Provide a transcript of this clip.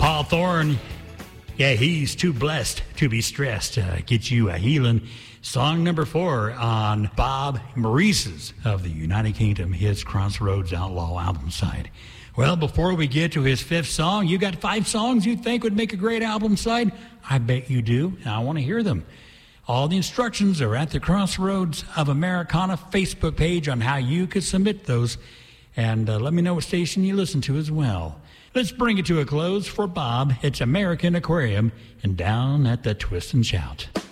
Hawthorne. Yeah, he's too blessed to be stressed. Get you a healing. Song number 4 on Bob Maurice's of the United Kingdom, his Crossroads Outlaw album side. Well, before we get to his 5th song, you got 5 songs you think would make a great album side? I bet you do. I want to hear them. All the instructions are at the Crossroads of Americana Facebook page on how you could submit those. And let me know what station you listen to as well. Let's bring it to a close for Bob. It's American Aquarium and Down at the Twist and Shout.